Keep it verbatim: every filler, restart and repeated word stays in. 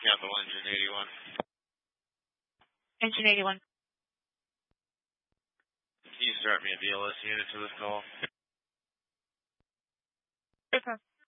Capital Engine eighty-one. Engine eighty-one. Can you start me a B L S unit to this call? Okay.